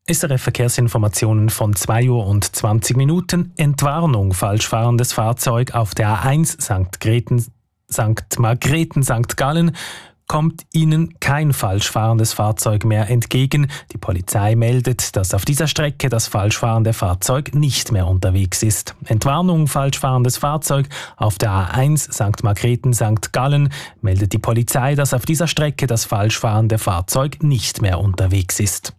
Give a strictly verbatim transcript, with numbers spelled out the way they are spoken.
S R F-Verkehrsinformationen von zwei Uhr und zwanzig Minuten. Entwarnung, falsch fahrendes Fahrzeug auf der A eins Sankt Greten, Sankt Margrethen, Sankt Gallen. Kommt Ihnen kein falsch fahrendes Fahrzeug mehr entgegen. Die Polizei meldet, dass auf dieser Strecke das falsch fahrende Fahrzeug nicht mehr unterwegs ist. Entwarnung, falsch fahrendes Fahrzeug auf der A eins Sankt Margrethen, Sankt Gallen meldet die Polizei, dass auf dieser Strecke das falsch fahrende Fahrzeug nicht mehr unterwegs ist.